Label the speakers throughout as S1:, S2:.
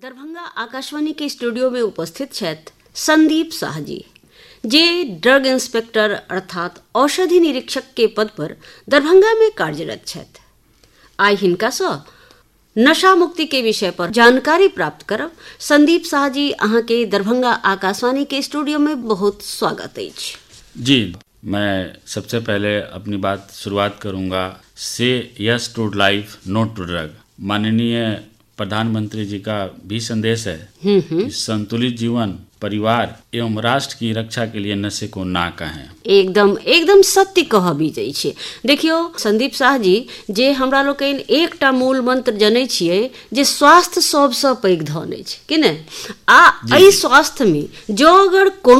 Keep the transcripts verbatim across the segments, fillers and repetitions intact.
S1: दरभंगा आकाशवाणी के स्टूडियो में उपस्थित छथि संदीप शाह जी, जे ड्रग इंस्पेक्टर अर्थात औषधि निरीक्षक के पद पर दरभंगा में कार्यरत छथि। आइ हिनका सँ नशा मुक्ति के विषय पर जानकारी प्राप्त करब। संदीप शाह जी, अहाँ के दरभंगा आकाशवाणी के स्टूडियो में बहुत स्वागत अछि।
S2: जी, मैं सबसे पहले अपनी बात शुरुआत करूंगा से yes to life note to drug. माननीय प्रधानमंत्री जी का भी संदेश है कि संतुलित जीवन, परिवार एवं राष्ट्र की रक्षा के लिए नशे को ना कहें।
S1: एकदम एकदम सत्य कह भी जाइ छै। देखियो संदीप शाह जी, जे हमरा लोकनि एकटा मूल मंत्र जनै छियै जे स्वास्थ्य सबसँ पैघ धन अछि, कि नै? आ एहि स्वास्थ्य में जो अगर कोनो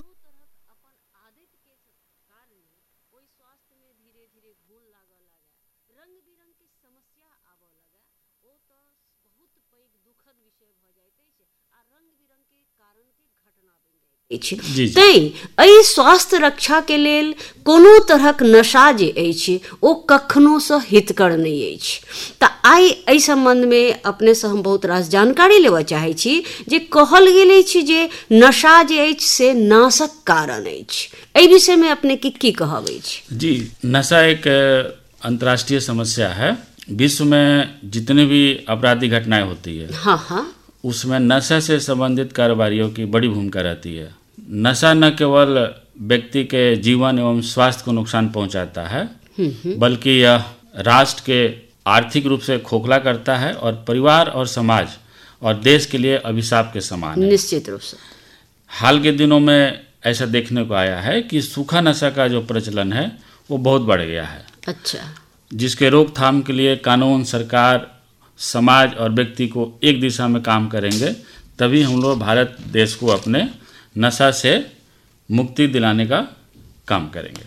S1: तैं स्वास्थ्य रक्षा के लेल कोनो तरहक नशा जे अछि ओ कखनो सँ हितकर नहि अछि। तऽ आइ एहि संबंध में अपने से हम बहुत रास जानकारी लेबऽ चाहै छी जे कहल गेल अछि जे नशा जे अछि से नाशक कारण अछि। एहि विषय में अपने की की कहब अछि?
S2: जी, नशा एक अंतर्राष्ट्रीय समस्या है। विश्व में जितने भी आपराधिक घटनाएं होती है,
S1: हाँ हाँ,
S2: उसमें नशा से संबंधित कारोबारियों की बड़ी भूमिका रहती है। नशा न केवल व्यक्ति के जीवन एवं स्वास्थ्य को नुकसान पहुंचाता है, बल्कि यह राष्ट्र के आर्थिक रूप से खोखला करता है और परिवार और समाज और देश के लिए अभिशाप के समान है।
S1: निश्चित रूप से
S2: हाल के दिनों में ऐसा देखने को आया है कि सूखा नशा का जो प्रचलन है वो बहुत बढ़ गया है।
S1: अच्छा,
S2: जिसके रोकथाम के लिए कानून, सरकार, समाज और व्यक्ति को एक दिशा में काम करेंगे, तभी हम लोग भारत देश को अपने नशा से मुक्ति दिलाने का काम करेंगे।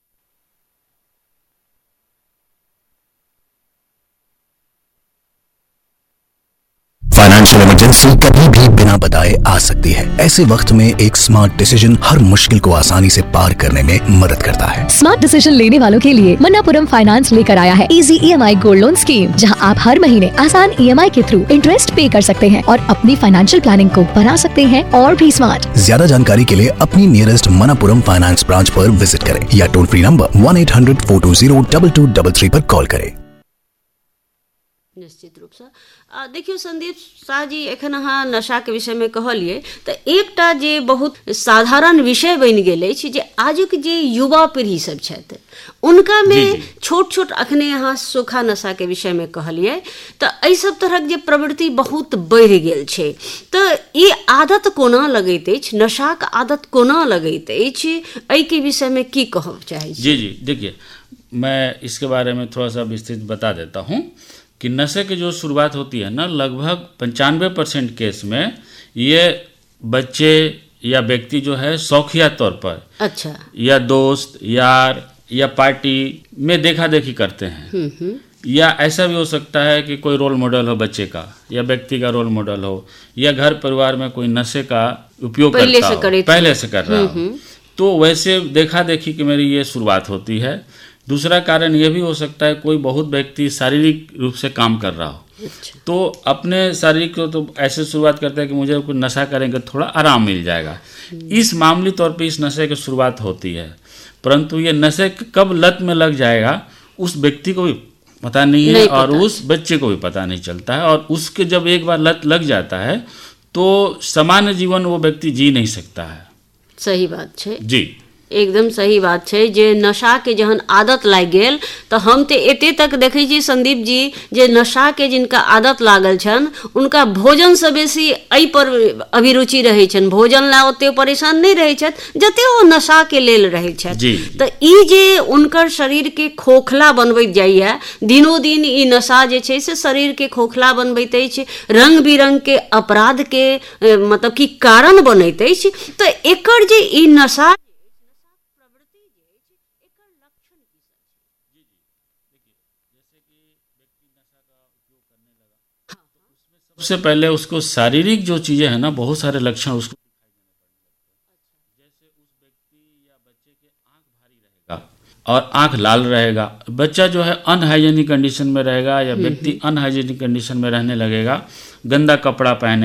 S3: फाइनेंशियल इमरजेंसी कभी भी बिना बताए आ सकती है। ऐसे वक्त में एक स्मार्ट डिसीजन हर मुश्किल को आसानी से पार करने में मदद करता है।
S4: स्मार्ट डिसीजन लेने वालों के लिए मन्नापुरम फाइनेंस लेकर आया है easy EMI gold loan scheme, जहां आप हर महीने आसान ईएमआई के थ्रू इंटरेस्ट पे कर सकते हैं और अपनी फाइनेंशियल प्लानिंग को बना सकते हैं और भी स्मार्ट।
S3: ज्यादा जानकारी के लिए अपनी नियरेस्ट मन्नापुरम फाइनेंस ब्रांच पर विजिट करें या toll free number one eight hundred four to zero double two double three पर कॉल करें।
S1: निश्चित रूप से देखियो संदीप शाह जी, एखन अहाँ नशा के विषय में कहलिए तऽ एकटा जे बहुत साधारण विषय बनि गेल अछि जे आजुक जे युवा पीढ़ी सब छथि उनका में छोट छोट अखने अहाँ सूखा नशा के विषय में कहलिए तऽ एहि सब तरहक जे प्रवृत्ति बहुत बढ़ि गेल छै। तऽ ई आदत कोना लगैत अछि, नशाक आदत कोना लगैत अछि, एहि के विषय में की कहब चाहै छी?
S2: जी जी, देखिए, मैं इसके बारे में थोड़ा सा विस्तृत बता देता हूँ कि नशे की जो शुरुआत होती है ना, लगभग पंचानवे परसेंट केस में ये बच्चे या व्यक्ति जो है शौकिया तौर पर, अच्छा, या दोस्त यार या पार्टी में देखा देखी करते हैं, या ऐसा भी हो सकता है कि कोई रोल मॉडल हो बच्चे का या व्यक्ति का रोल मॉडल हो, या घर परिवार में कोई नशे का उपयोग
S1: पहले
S2: करता
S1: से
S2: हो, पहले से कर रहा हो, तो वैसे देखा देखी कि मेरी ये शुरुआत होती है। दूसरा कारण ये भी हो सकता है कोई बहुत व्यक्ति शारीरिक रूप से काम कर रहा हो, अच्छा, तो अपने शारीरिक को तो ऐसे शुरुआत करते हैं कि मुझे कुछ नशा करेंगे थोड़ा आराम मिल जाएगा। इस मामूली तौर पे इस नशे की शुरुआत होती है, परंतु ये नशे कब लत में लग जाएगा उस व्यक्ति को भी पता नहीं है, नहीं और पता। उस बच्चे को भी पता नहीं चलता है। और उसके जब एक बार लत लग जाता है तो सामान्य जीवन वो व्यक्ति जी नहीं सकता है।
S1: सही बात है
S2: जी,
S1: एकदम सही बात है। जे नशा के जहन आदत लाग गेल तो हम तो एते तक देखे छी संदीप जी, जे नशा के जिनका आदत लागल छन उनका भोजन से बेसी एहि पर अभिरुचि रहे छन, भोजन ला ओते परेशान नहीं रहे छत जते ओ नशा के लेल रहे छत। तो ई जे उनकर शरीर के खोखला बनबैत जाइए, दिनों दिन ई नशा जे छै से शरीर के खोखला बनबैत अछि, रंग बिरंग के अपराध के मतलब की कारण बनैत अछि। तो एकर जे ई नशा
S2: सबसे पहले उसको शारीरिक जो चीजें हैं ना, बहुत सारे लक्षण उसको, जैसे उस व्यक्ति या बच्चे के आंख भारी रहेगा और आंख लाल रहेगा, बच्चा जो है अनहाइजेनिक कंडीशन में रहेगा या व्यक्ति अनहाइजेनिक कंडीशन में रहने लगेगा, गंदा कपड़ा पहने